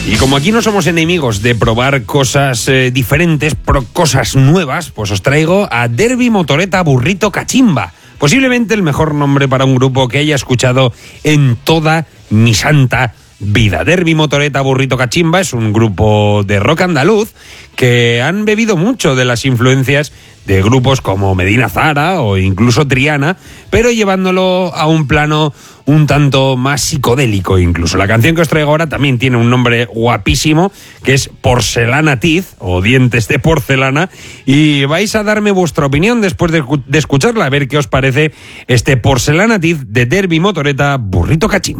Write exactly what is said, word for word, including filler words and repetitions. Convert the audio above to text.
Y como aquí no somos enemigos de probar cosas eh, diferentes, pro cosas nuevas, pues os traigo a Derbi Motoreta Burrito Cachimba. Posiblemente el mejor nombre para un grupo que haya escuchado en toda mi santa vida. Derbi Motoreta Burrito Cachimba es un grupo de rock andaluz que han bebido mucho de las influencias de grupos como Medina Zara o incluso Triana, pero llevándolo a un plano un tanto más psicodélico incluso. La canción que os traigo ahora también tiene un nombre guapísimo, que es Porcelana Teeth, o Dientes de Porcelana, y vais a darme vuestra opinión después de, de escucharla, a ver qué os parece este Porcelana Teeth de Derbi Motoreta Burrito Cachimba.